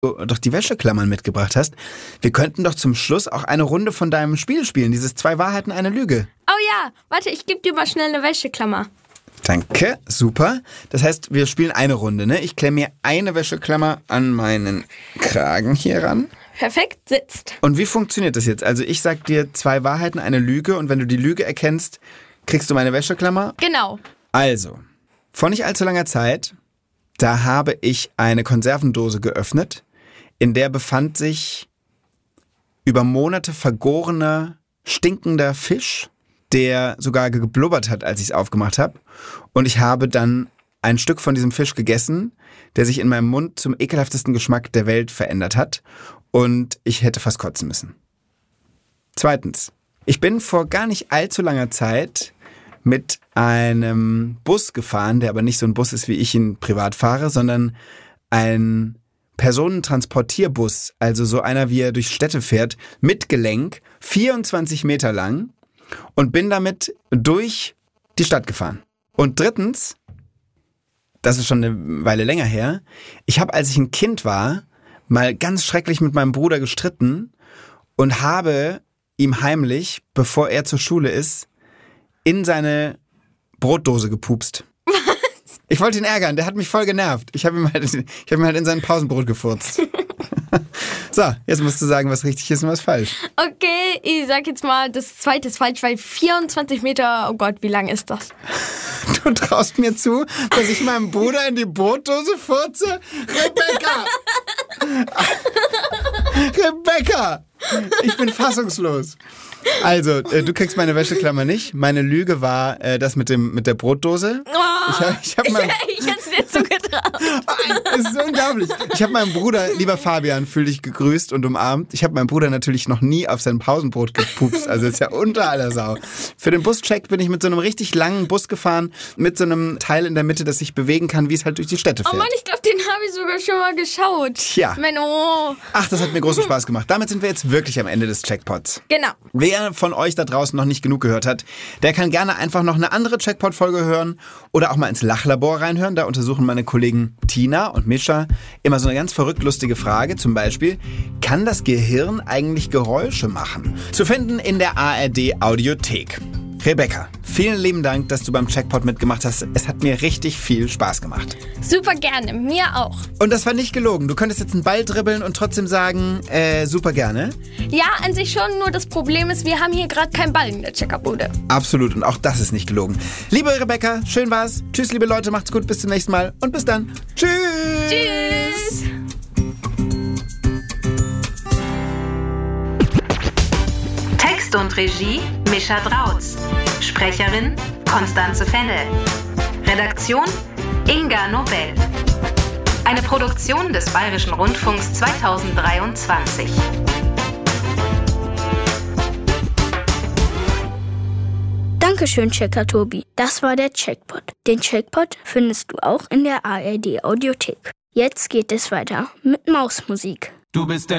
du doch die Wäscheklammern mitgebracht hast. Wir könnten doch zum Schluss auch eine Runde von deinem Spiel spielen, dieses 2 Wahrheiten, eine Lüge. Oh ja, warte, ich gebe dir mal schnell eine Wäscheklammer. Danke, super. Das heißt, wir spielen eine Runde, ne? Ich klemme mir eine Wäscheklammer an meinen Kragen hier ran. Perfekt, sitzt. Und wie funktioniert das jetzt? Also ich sag dir 2 Wahrheiten, eine Lüge und wenn du die Lüge erkennst, kriegst du meine Wäscheklammer. Genau. Also, vor nicht allzu langer Zeit, da habe ich eine Konservendose geöffnet, in der befand sich über Monate vergorener, stinkender Fisch, der sogar geblubbert hat, als ich es aufgemacht habe. Und ich habe dann ein Stück von diesem Fisch gegessen, der sich in meinem Mund zum ekelhaftesten Geschmack der Welt verändert hat. Und ich hätte fast kotzen müssen. Zweitens, ich bin vor gar nicht allzu langer Zeit mit einem Bus gefahren, der aber nicht so ein Bus ist, wie ich ihn privat fahre, sondern ein Personentransportierbus, also so einer, wie er durch Städte fährt, mit Gelenk, 24 Meter lang und bin damit durch die Stadt gefahren. Und drittens, das ist schon eine Weile länger her, ich habe, als ich ein Kind war, mal ganz schrecklich mit meinem Bruder gestritten und habe ihm heimlich, bevor er zur Schule ist, in seine Brotdose gepupst. Was? Ich wollte ihn ärgern, der hat mich voll genervt. Ich habe ihm halt in sein Pausenbrot gefurzt. So, jetzt musst du sagen, was richtig ist und was falsch. Okay, ich sag jetzt mal, das zweite ist falsch, weil 24 Meter, oh Gott, wie lang ist das? Du traust mir zu, dass ich meinem Bruder in die Brotdose furze? Rebecca! Rebecca! Ich bin fassungslos. Also, du kriegst meine Wäscheklammer nicht. Meine Lüge war das mit der Brotdose. Oh, ich hätte es dir zugetraut. Das ist so unglaublich. Ich habe meinen Bruder, lieber Fabian, fühl dich gegrüßt und umarmt. Ich habe meinen Bruder natürlich noch nie auf sein Pausenbrot gepupst. Also ist ja unter aller Sau. Für den Buscheck bin ich mit so einem richtig langen Bus gefahren, mit so einem Teil in der Mitte, das sich bewegen kann, wie es halt durch die Städte fährt. Oh Mann, ich glaube, den habe ich sogar schon mal geschaut. Tja. Menno. Ach, das hat mir großen Spaß gemacht. Damit sind wir jetzt wirklich am Ende des Checkpots. Genau. Wer von euch da draußen noch nicht genug gehört hat, der kann gerne einfach noch eine andere Checkpot-Folge hören oder auch mal ins Lachlabor reinhören. Da untersuchen meine Kollegen Tina und Mischa immer so eine ganz verrückt lustige Frage. Zum Beispiel, kann das Gehirn eigentlich Geräusche machen? Zu finden in der ARD-Audiothek. Rebecca, vielen lieben Dank, dass du beim Checkpot mitgemacht hast. Es hat mir richtig viel Spaß gemacht. Super gerne, mir auch. Und das war nicht gelogen. Du könntest jetzt einen Ball dribbeln und trotzdem sagen, super gerne. Ja, an sich schon, nur das Problem ist, wir haben hier gerade keinen Ball in der Checkerbude. Absolut, und auch das ist nicht gelogen. Liebe Rebecca, schön war's. Tschüss, liebe Leute, macht's gut, bis zum nächsten Mal und bis dann. Tschüss! Tschüss! Text und Regie Mischa Drautz. Sprecherin Constanze Fennel. Redaktion Inga Nobel. Eine Produktion des Bayerischen Rundfunks 2023. Dankeschön, Checker Tobi. Das war der Checkpot. Den Checkpot findest du auch in der ARD Audiothek. Jetzt geht es weiter mit Mausmusik. Du bist der